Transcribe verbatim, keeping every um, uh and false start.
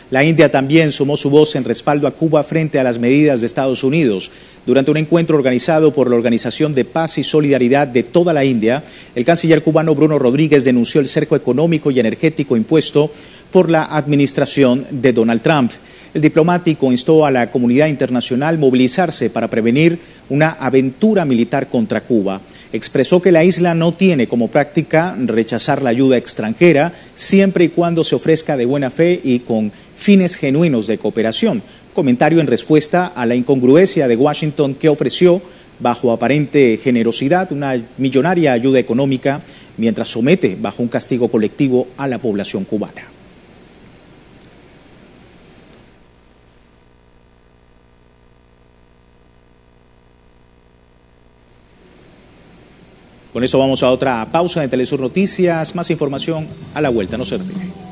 La India también sumó su voz en respaldo a Cuba frente a las medidas de Estados Unidos. Durante un encuentro organizado por la Organización de Paz y Solidaridad de toda la India, el canciller cubano Bruno Rodríguez denunció el cerco económico y energético impuesto por la administración de Donald Trump. El diplomático instó a la comunidad internacional a movilizarse para prevenir una aventura militar contra Cuba. Expresó que la isla no tiene como práctica rechazar la ayuda extranjera siempre y cuando se ofrezca de buena fe y con fines genuinos de cooperación. Comentario en respuesta a la incongruencia de Washington, que ofreció, bajo aparente generosidad, una millonaria ayuda económica mientras somete bajo un castigo colectivo a la población cubana. Con eso vamos a otra pausa de Telesur Noticias. Más información a la vuelta, no se retire.